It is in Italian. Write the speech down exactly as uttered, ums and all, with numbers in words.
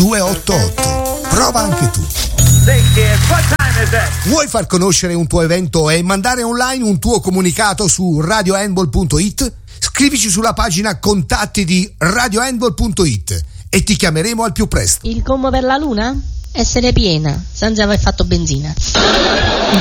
due otto otto. Prova anche tu. Vuoi far conoscere un tuo evento e mandare online un tuo comunicato su radio handball punto it? Scrivici sulla pagina contatti di radio handball punto it e ti chiameremo al più presto. Il combo per la luna? Essere piena, senza aver fatto benzina.